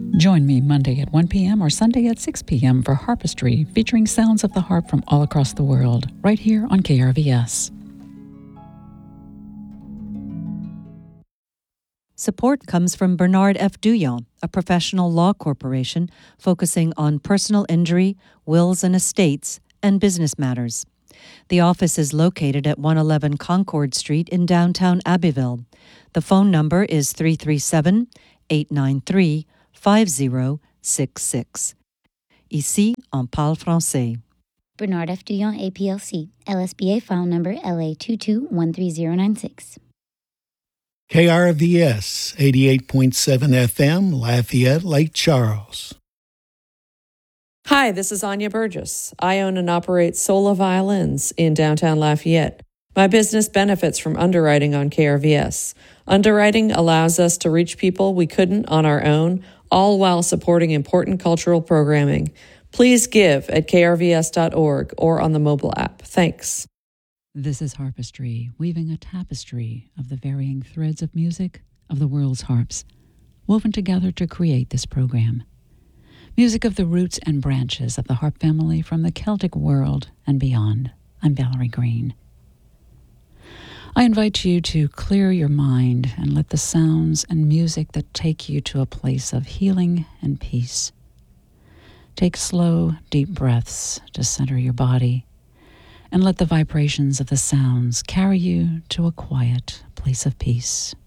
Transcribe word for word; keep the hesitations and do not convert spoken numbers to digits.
Join me Monday at one p.m. or Sunday at six p.m. for Harpistry, featuring sounds of the harp from all across the world, right here on K R V S. Support comes from Bernard F. Douillon, a professional law corporation focusing on personal injury, wills and estates, and business matters. The office is located at one eleven Concord Street in downtown Abbeville. The phone number is three three seven, eight nine three, five zero six six. Ici, on parle français. Bernard F. Douillon, A P L C, L S B A file number L A two two one three zero nine six. K R V S eighty-eight point seven F M, Lafayette, Lake Charles. Hi, this is Anya Burgess. I own and operate Sola Violins in downtown Lafayette. My business benefits from underwriting on K R V S. Underwriting allows us to reach people we couldn't on our own, all while supporting important cultural programming. Please give at k r v s dot org or on the mobile app. Thanks. This is Harpistry, weaving a tapestry of the varying threads of music of the world's harps, woven together to create this program. Music of the roots and branches of the harp family from the Celtic world and beyond. I'm Valerie Green. I invite you to clear your mind and let the sounds and music that take you to a place of healing and peace. Take slow, deep breaths to center your body, and let the vibrations of the sounds carry you to a quiet place of peace.